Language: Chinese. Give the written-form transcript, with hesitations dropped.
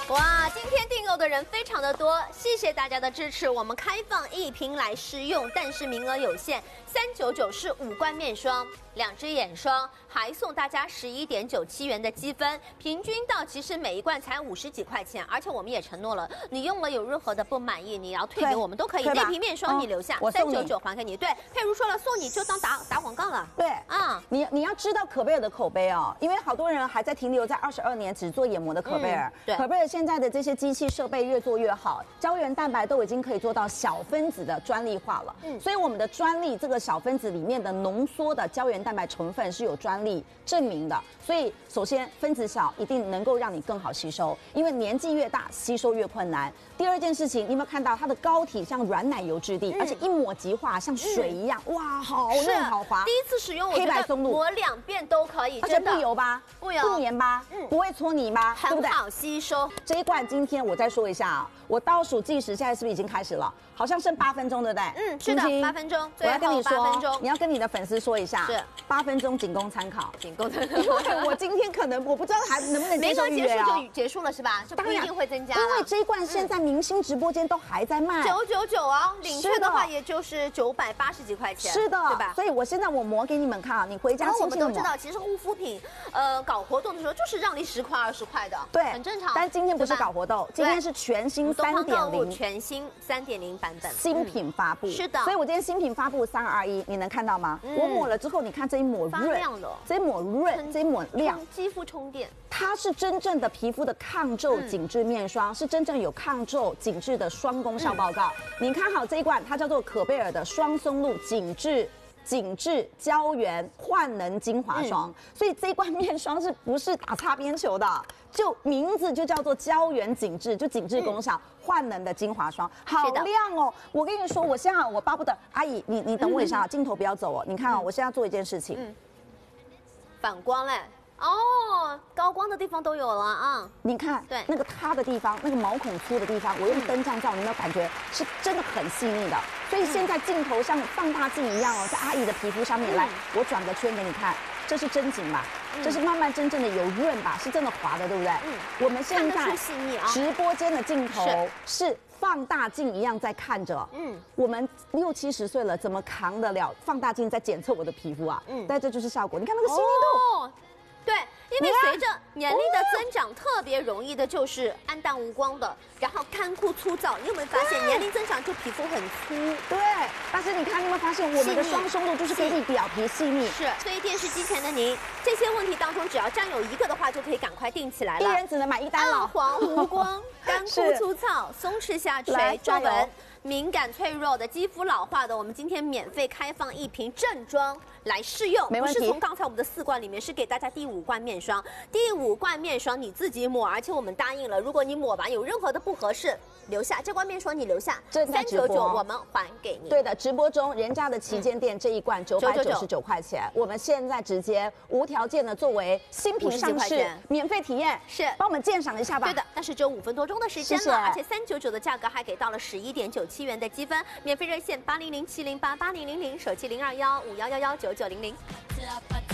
哇，今天订购的人非常的多，谢谢大家的支持。我们开放1瓶来试用，但是名额有限，399是5罐面霜，2支眼霜，还送大家11.97元的积分，平均到期是每一罐才50几块钱，而且我们也承诺了，你用了有任何的不满意，你要退给我们都可以。那瓶面霜你留下，399还给你。对，佩如说了，送你就当打广告了。 对啊， 你要知道可贝尔的口碑哦，因为好多人还在停留在22年只做眼膜的可贝尔。 对， 可贝尔现在的这些机器设备越做越好，胶原蛋白都已经可以做到小分子的专利化了。所以我们的专利这个小分子里面的浓缩的胶原蛋白成分是有专利证明的。所以首先分子小一定能够让你更好吸收，因为年纪越大吸收越困难。第二件事情，你有没有看到它的膏体像软奶油质地，而且一抹即化，像水一样，哇，好嫩好滑。 第一次使用，我觉得抹2遍都可以， 而且不油吧， 不油， 不黏吧，不会搓泥吧，对不对？ 很好吸收。 这一罐今天我再说一下啊，我倒数计时，现在是不是已经开始了？好像剩8分钟，对不对？ 是的，8分钟。 我要跟你说 8分钟， 你要跟你的粉丝说一下， 是 8分钟仅供参考， 仅供参考。 因为我今天可能我不知道还能不能接受预约啊。 没结束就结束了是吧？就不一定会增加了。 因为这一罐现在明星直播间都还在卖 999哦，领券的话也就是980几块钱。 是的， 对吧？ 所以我现在我磨给你们看啊，你回家我们都知道，其实护肤品搞活动的时候就是让你10块20块的， 对， 很正常。 但今天不是搞活动，今天是全新3.0， 全新3.0版本新品发布。 是的， 所以我今天新品发布3、2、1，你能看到吗？我抹了之后，你看这一抹润， 亮的， 这一抹润，这一抹亮， 肌肤充电。 它是真正的皮肤的抗皱紧致面霜，是真正有抗皱紧致的双功效报告。你看好这一罐，它叫做可贝尔的双松露紧致胶原焕能精华霜，所以这一罐面霜是不是打擦边球的？就名字就叫做胶原紧致，就紧致功效，焕能的精华霜，好亮哦！我跟你说，我现在我巴不得阿姨，你等我一下，镜头不要走哦。你看啊，我现在做一件事情， 反光嘞。哦，高光的地方都有了啊！ 你看，对那个塌的地方，那个毛孔粗的地方，我用灯这样照，你有没有感觉是真的很细腻的？所以现在镜头像放大镜一样哦，在阿姨的皮肤上面来，我转个圈给你看，这是真紧吧？这是慢慢真正的有润吧？是真的滑的，对不对？我们现在直播间的镜头是放大镜一样在看着，我们60、70岁了，怎么扛得了放大镜在检测我的皮肤啊？但这就是效果，你看那个细腻度。 对，因为随着年龄的增长，特别容易的就是暗淡无光的，然后干枯粗糙。你有没有发现年龄增长就皮肤很粗？ 对，但是你看，你有没有发现我们的双松露就是给你表皮细腻？ 是，所以电视机前的您，这些问题当中只要占有一个的话，就可以赶快定起来了。 一人只能买1单了。 暗黄无光、干枯粗糙、松弛下垂、皱纹。敏感脆弱的肌肤老化的，我们今天免费开放1瓶正装来试用， 没问题。 不是从刚才我们的4罐里面，是给大家第5罐面霜。第5罐面霜你自己抹，而且我们答应了，如果你抹完有任何的不合适，留下这罐面霜你留下，399我们还给你。 对的，直播中人家的旗舰店这一罐999块钱，我们现在直接无条件的作为新品上市，免费体验， 是帮我们鉴赏一下吧。 对的，但是只有5分多钟的时间了，而且399的价格还给到了11.97元的积分，免费热线8007088000，手机021511199900。